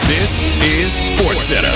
This is SportsCenter.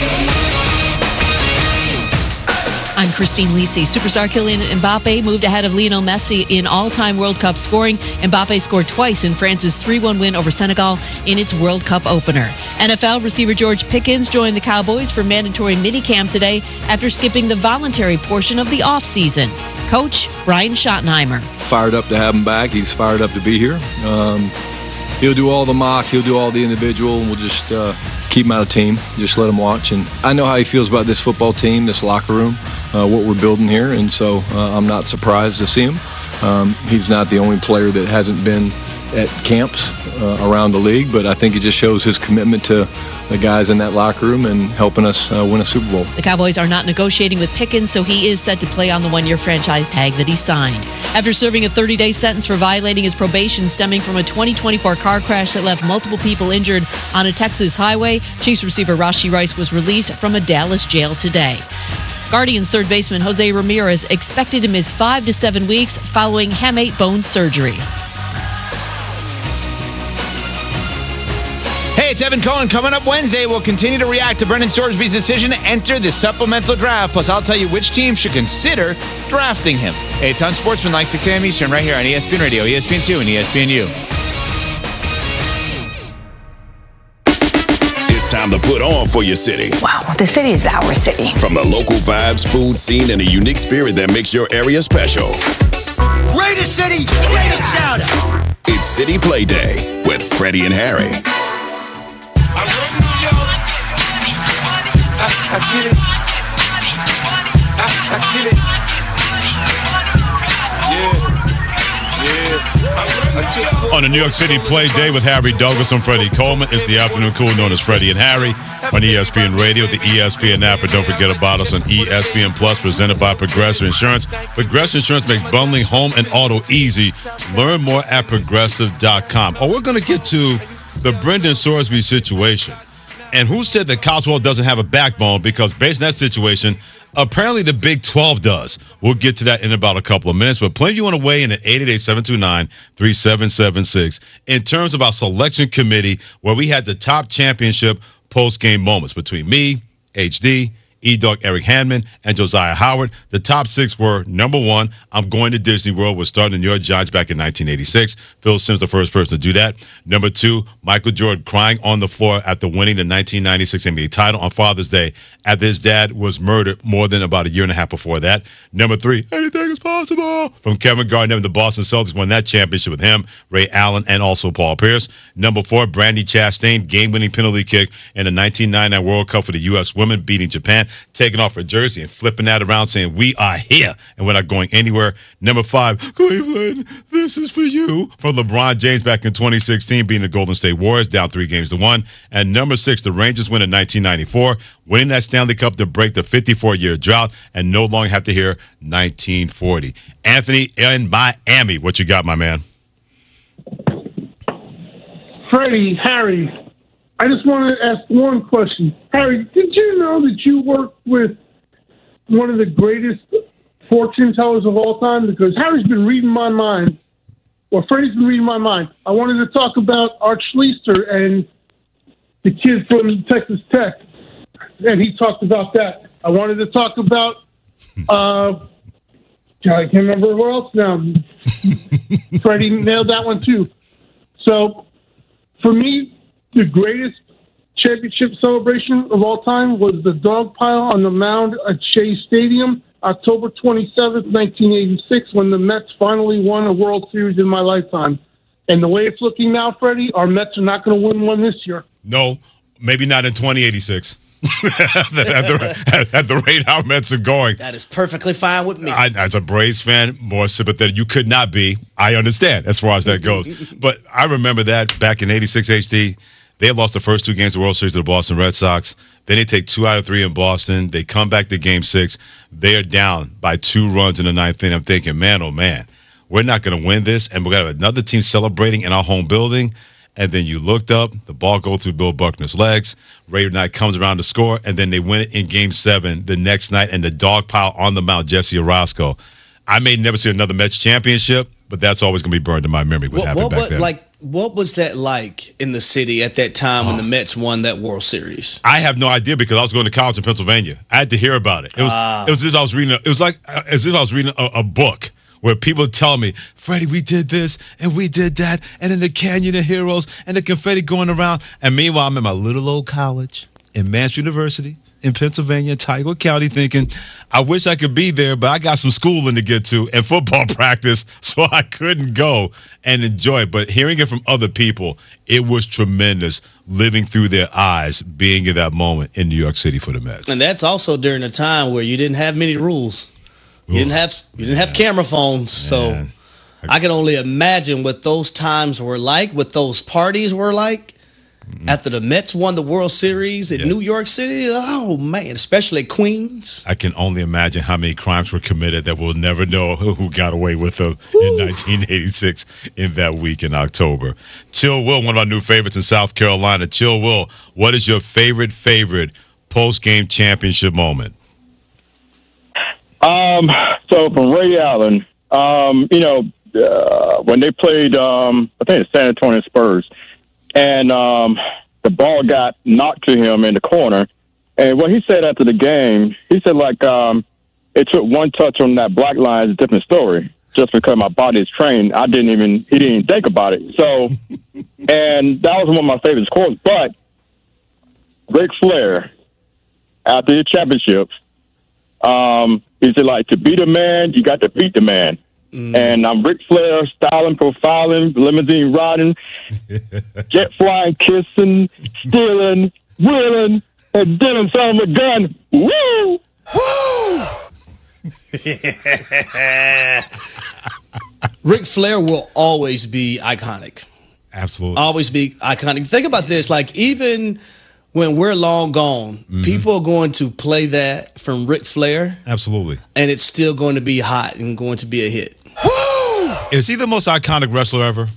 I'm Christine Lisi. Superstar Kylian Mbappe moved ahead of Lionel Messi in all-time World Cup scoring. Mbappe scored twice in France's 3-1 win over Senegal in its World Cup opener. NFL receiver George Pickens joined the Cowboys for mandatory minicamp today after skipping the voluntary portion of the offseason. Coach Brian Schottenheimer. Fired up to have him back. He's fired up to be here. He'll do all the mock. He'll do all the individual. And we'll just keep him out of team. Just let him watch. And I know how he feels about this football team, this locker room, what we're building here. And so I'm not surprised to see him. He's not the only player that hasn't been at camps around the league, but I think it just shows his commitment to the guys in that locker room and helping us win a Super Bowl. The Cowboys are not negotiating with Pickens, so he is set to play on the one-year franchise tag that he signed. After serving a 30-day sentence for violating his probation stemming from a 2024 car crash that left multiple people injured on a Texas highway, Chiefs receiver Rashee Rice was released from a Dallas jail today. Guardians third baseman Jose Ramirez expected to miss 5 to 7 weeks following hamate bone surgery. Hey, it's Evan Cohen. Coming up Wednesday, we'll continue to react to Brendan Sorsby's decision to enter the supplemental draft. Plus, I'll tell you which team should consider drafting him. Hey, it's on Sportsman like 6 a.m. Eastern right here on ESPN Radio, ESPN2, and ESPNU. It's time to put on for your city. Wow, the city is our city. From the local vibes, food scene, and a unique spirit that makes your area special. Greatest city, greatest shout out. It's City Play Day with Freddie and Harry. I get it. I get it. On the New York City Play Day with Harry Douglas and Freddie Coleman, it's the afternoon cool known as Freddie and Harry on ESPN Radio, the ESPN app, and don't forget about us on ESPN Plus, presented by Progressive Insurance. Progressive Insurance makes bundling home and auto easy. Learn more at Progressive.com. Oh, we're going to get to the Brendan Sorsby situation. And who said that Coswell doesn't have a backbone? Because based on that situation, apparently the Big 12 does. We'll get to that in about a couple of minutes. But plenty of you want to weigh in at 888-729-3776 in terms of our selection committee, where we had the top championship post-game moments between me, HD, E-Dog Eric Hanman, and Josiah Howard. The top 6 were, number 1, I'm going to Disney World. We're starting the New York Giants back in 1986. Phil Simms, the first person to do that. Number 2, Michael Jordan crying on the floor after winning the 1996 NBA title on Father's Day after his dad was murdered more than about a year and a half before that. Number 3, anything is possible, from Kevin Garnett and the Boston Celtics, won that championship with him, Ray Allen, and also Paul Pierce. Number 4, Brandi Chastain, game-winning penalty kick in the 1999 World Cup for the U.S. women, beating Japan, taking off her jersey and flipping that around, saying, "We are here, and we're not going anywhere." Number 5, Cleveland, this is for you, from LeBron James back in 2016, beating the Golden State Warriors, down 3-1. And number 6, the Rangers win in 1994, winning that Stanley Cup to break the 54-year drought and no longer have to hear 1940. Anthony in Miami, what you got, my man? Freddie, Harry, I just want to ask one question. Harry, did you know that you worked with one of the greatest fortune tellers of all time? Because Harry's been reading my mind, or Freddie's been reading my mind. I wanted to talk about Art Schlichter and the kid from Texas Tech, and he talked about that. I wanted to talk about, I can't remember who else now. Freddie nailed that one too. So, for me, the greatest championship celebration of all time was the dog pile on the mound at Shea Stadium, October 27th, 1986, when the Mets finally won a World Series in my lifetime. And the way it's looking now, Freddie, our Mets are not going to win one this year. No, maybe not in 2086. at the rate our Mets are going. That is perfectly fine with me. As a Braves fan, more sympathetic. You could not be. I understand as far as that goes. But I remember that back in 86 HD, they had lost the first 2 games of the World Series to the Boston Red Sox. Then they take 2 out of 3 in Boston. They come back to Game 6. They are down by 2 runs in the 9th inning. I'm thinking, man, oh, man, we're not going to win this. And we're going to have another team celebrating in our home building. And then you looked up, the ball goes through Bill Buckner's legs. Ray Knight comes around to score, and then they win it in Game 7 the next night, and the dog pile on the mound, Jesse Orosco. I may never see another Mets championship, but that's always going to be burned in my memory. What happened back then? Like, what was that like in the city at that time when the Mets won that World Series? I have no idea because I was going to college in Pennsylvania. I had to hear about it. It was as if I was reading. It was like as if I was reading a book where people tell me, Freddie, we did this and we did that, and in the Canyon of Heroes and the confetti going around. And meanwhile, I'm in my little old college in Manchester University in Pennsylvania, Tioga County, thinking, I wish I could be there, but I got some schooling to get to and football practice, so I couldn't go and enjoy it. But hearing it from other people, it was tremendous living through their eyes, being in that moment in New York City for the Mets. And that's also during a time where you didn't have many rules. You didn't have camera phones, so I can only imagine what those times were like, what those parties were like. After the Mets won the World Series in New York City, oh, man, especially Queens. I can only imagine how many crimes were committed that we'll never know who got away with them in 1986 in that week in October. Chill Will, one of our new favorites in South Carolina. Chill Will, what is your favorite post-game championship moment? So from Ray Allen, when they played, I think the San Antonio Spurs, and the ball got knocked to him in the corner. And what he said after the game, he said, it took one touch on that black line is a different story. Just because my body is trained, he didn't even think about it. So, and that was one of my favorite quotes. But Ric Flair, after the championship, he said, to be the man, you got to beat the man. And I'm Ric Flair, styling, profiling, limousine riding, jet flying, kissing, stealing, wheeling, and then selling a gun. Woo! Woo! Ric Flair will always be iconic. Absolutely. Always be iconic. Think about this. Even when we're long gone, people are going to play that from Ric Flair. Absolutely. And it's still going to be hot and going to be a hit. Woo! Is he the most iconic wrestler ever?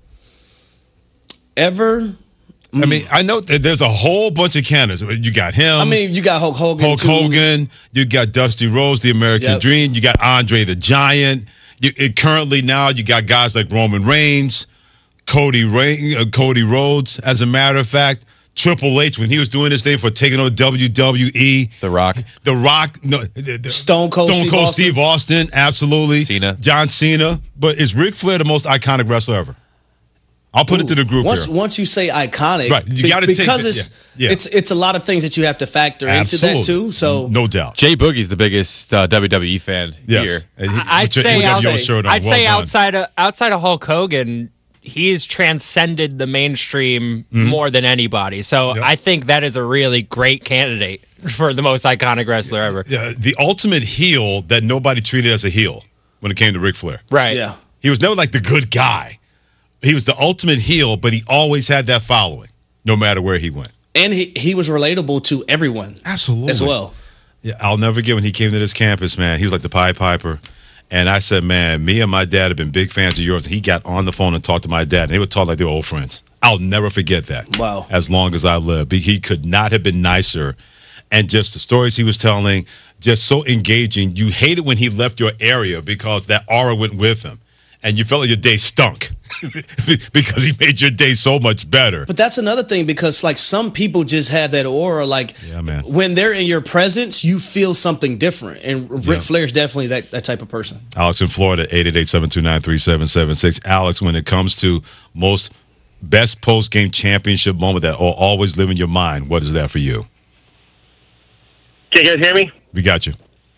Ever? I mean, I know that there's a whole bunch of candidates. You got him. You got Hulk Hogan. Hogan. You got Dusty Rhodes, the American Dream. You got Andre the Giant. Currently now, you got guys like Roman Reigns, Cody Rhodes, as a matter of fact. Triple H, when he was doing this thing for taking over WWE. The Rock. Stone Cold Steve Austin, absolutely. Cena. John Cena. But is Ric Flair the most iconic wrestler ever? I'll put it to the group here. Once you say iconic, right, you got to take it's a lot of things that you have to factor into that too. So no doubt, Jay Boogie's the biggest WWE fan here. I'd say outside of Hulk Hogan, he's transcended the mainstream more than anybody. So I think that is a really great candidate for the most iconic wrestler ever. Yeah, the ultimate heel that nobody treated as a heel when it came to Ric Flair. Right. Yeah. He was never like the good guy. He was the ultimate heel, but he always had that following, no matter where he went. And he was relatable to everyone. Absolutely. As well. Yeah, I'll never forget when he came to this campus, man. He was like the Pied Piper. And I said, man, me and my dad have been big fans of yours. He got on the phone and talked to my dad, and they would talk like they were old friends. I'll never forget that. Wow. As long as I live. He could not have been nicer. And just the stories he was telling, just so engaging. You hated when he left your area because that aura went with him. And you felt like your day stunk because he made your day so much better. But that's another thing because, some people just have that aura. When they're in your presence, you feel something different. And Ric Flair's definitely that type of person. Alex in Florida, 888-729-3776. Alex, when it comes to best post-game championship moment that will always live in your mind, what is that for you? Can you guys hear me? We got you.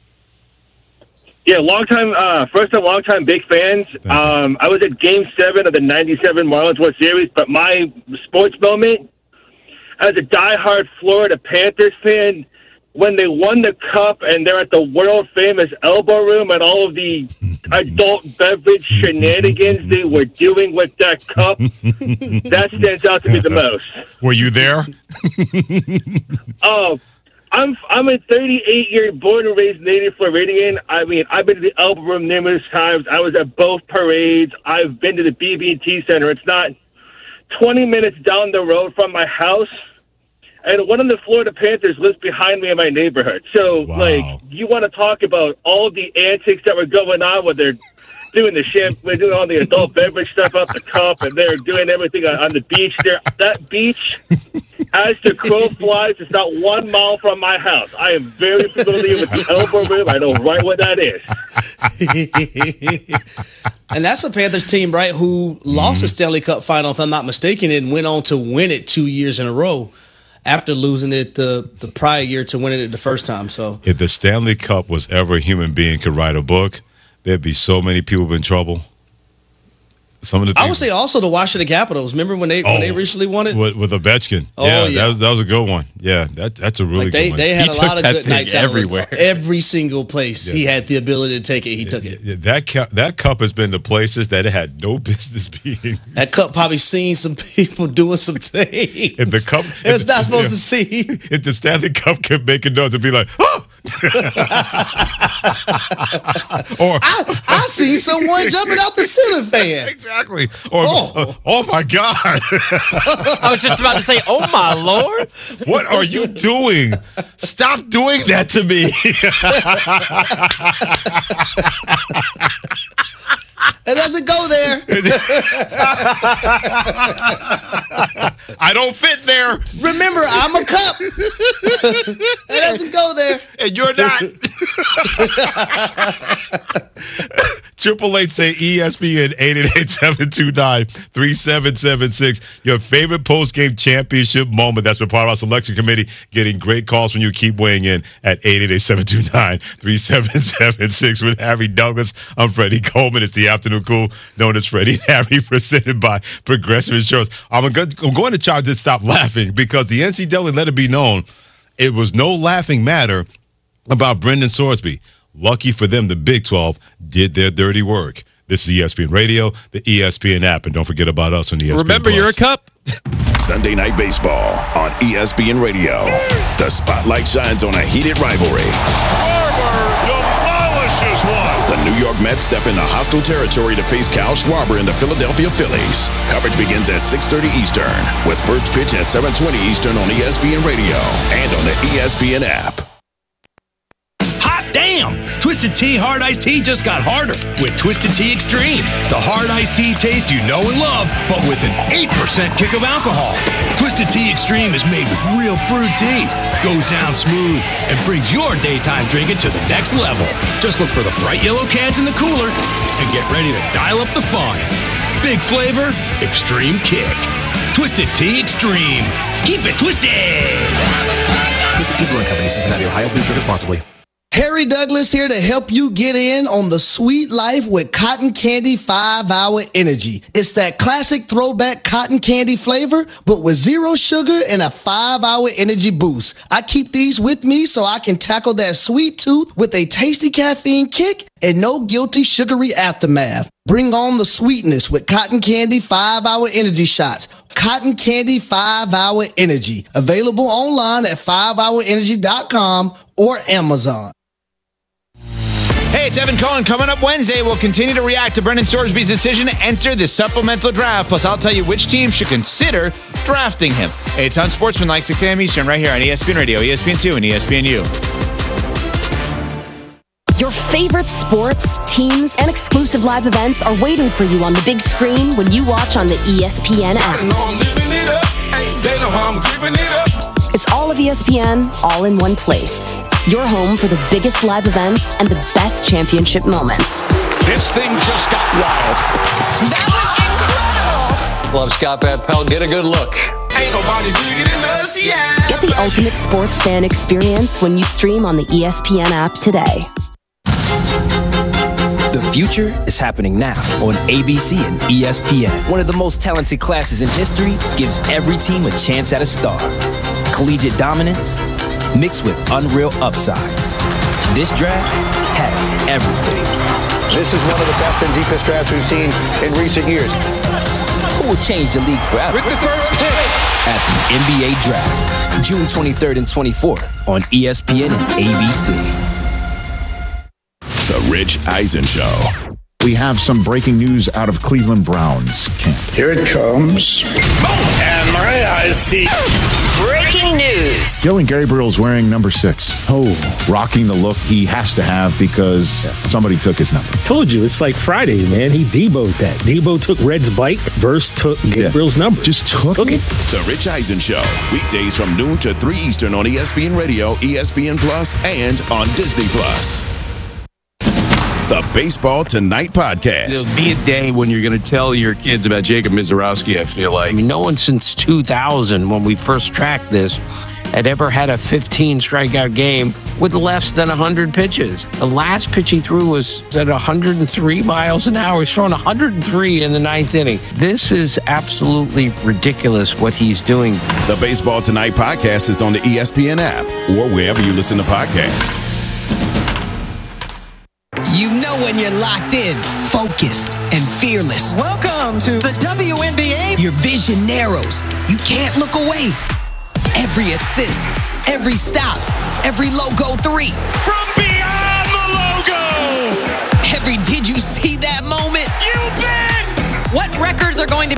Yeah, first time, long time big fans. I was at Game 7 of the 97 Marlins World Series, but my sports moment, as a diehard Florida Panthers fan, when they won the cup and they're at the world-famous elbow room and all of the adult beverage shenanigans they were doing with that cup, that stands out to me the most. Were you there? I'm a 38-year born and raised native Floridian. I mean, I've been to the elbow room numerous times. I was at both parades. I've been to the BB&T Center. It's not 20 minutes down the road from my house. And one of the Florida Panthers lives behind me in my neighborhood. So, you want to talk about all the antics that were going on with their doing we're doing all the adult beverage stuff up the cup, and they're doing everything on the beach there. That beach, as the crow flies, is not 1 mile from my house. I am very familiar with the elbow rim. I know right what that is. And that's a Panthers team, right, who lost the Stanley Cup final, if I'm not mistaken, and went on to win it 2 years in a row after losing it the prior year to winning it the first time. So if the Stanley Cup was ever a human being could write a book, there'd be so many people in trouble. Some of the I would say also the Washington Capitals. Remember when they recently won it with Ovechkin? Yeah. That was a good one. Yeah, that's a really good one. They had a lot of good nights everywhere. Every single place he had the ability to take it, he took it. That cup has been the places that it had no business being. That cup probably seen some people doing some things. If the cup, it's not supposed to see. If the Stanley Cup could make a noise, it'd be like, oh. Or I see someone jumping out the ceiling fan. Exactly. Or oh my God. I was just about to say, oh my Lord. What are you doing? Stop doing that to me. It doesn't go there. I don't fit there. Remember, I'm a cup. It doesn't go there. And you're not. 888 say ESPN 888-729-3776. Your favorite post-game championship moment that's been part of our selection committee. Getting great calls from you. Keep weighing in at 888-729-3776 with Harry Douglas. I'm Freddie Coleman. It's the Afternoon Cool, known as Freddie and Harry, presented by Progressive Insurance. I'm going to try to stop laughing because the NCAA let it be known it was no laughing matter about Brendan Sorsby. Lucky for them, the Big 12 did their dirty work. This is ESPN Radio, the ESPN app, and don't forget about us on ESPN+. Remember, you're a cup. Sunday Night Baseball on ESPN Radio. The spotlight shines on a heated rivalry. Schwarber demolishes one. The New York Mets step into hostile territory to face Kyle Schwarber and the Philadelphia Phillies. Coverage begins at 6:30 Eastern, with first pitch at 7:20 Eastern on ESPN Radio and on the ESPN app. Damn! Twisted Tea Hard Iced Tea just got harder with Twisted Tea Extreme. The hard iced tea taste you know and love, but with an 8% kick of alcohol. Twisted Tea Extreme is made with real brewed tea, goes down smooth, and brings your daytime drinking to the next level. Just look for the bright yellow cans in the cooler and get ready to dial up the fun. Big flavor, extreme kick. Twisted Tea Extreme. Keep it twisted! Visit Tea Brewing Company, Cincinnati, Ohio. Please drink responsibly. Harry Douglas here to help you get in on the sweet life with Cotton Candy 5-Hour Energy. It's that classic throwback cotton candy flavor, but with zero sugar and a 5-hour energy boost. I keep these with me so I can tackle that sweet tooth with a tasty caffeine kick and no guilty sugary aftermath. Bring on the sweetness with Cotton Candy 5-Hour Energy Shots. Cotton Candy 5-Hour Energy. Available online at 5hourenergy.com or Amazon. Hey, it's Evan Cohen. Coming up Wednesday, we'll continue to react to Brendan Sorsby's decision to enter the supplemental draft. Plus, I'll tell you which team should consider drafting him. Hey, it's on Sportsmanlike 6 a.m. Eastern right here on ESPN Radio, ESPN2, and ESPNU. Your favorite sports, teams, and exclusive live events are waiting for you on the big screen when you watch on the ESPN app. They know how I'm giving it up. It's all of ESPN, all in one place. Your home for the biggest live events and the best championship moments. This thing just got wild. That was incredible! Love Scott Van Pelt. Get a good look. Ain't nobody bigger than us, yeah. Get the ultimate sports fan experience when you stream on the ESPN app today. The future is happening now on ABC and ESPN. One of the most talented classes in history gives every team a chance at a star. Collegiate dominance mixed with unreal upside. This draft has everything. This is one of the best and deepest drafts we've seen in recent years. Who will change the league forever? With the first pick at the NBA Draft, June 23rd and 24th on ESPN and ABC. The Rich Eisen Show. We have some breaking news out of Cleveland Browns camp. Here it comes. And my eyes see. Breaking news. Dylan Gabriel's wearing number 6. Oh. Rocking the look he has to have because somebody took his number. Told you, it's like Friday, man. He Debo'd that. Debo took Red's bike. Verse took Gabriel's number. Just took it. The Rich Eisen Show. Weekdays from noon to 3 Eastern on ESPN Radio, ESPN Plus, and on Disney Plus. The Baseball Tonight Podcast. There'll be a day when you're going to tell your kids about Jacob Mizorowski, I feel like. I mean, no one since 2000, when we first tracked this, had ever had a 15 strikeout game with less than 100 pitches. The last pitch he threw was at 103 miles an hour. He's thrown 103 in the 9th inning. This is absolutely ridiculous what he's doing. The Baseball Tonight Podcast is on the ESPN app or wherever you listen to podcasts. You know when you're locked in, focused, and fearless. Welcome to the WNBA. Your vision narrows. You can't look away. Every assist, every stop, every logo 3. From beyond the logo. Every did you see that moment? You bet. What records are going to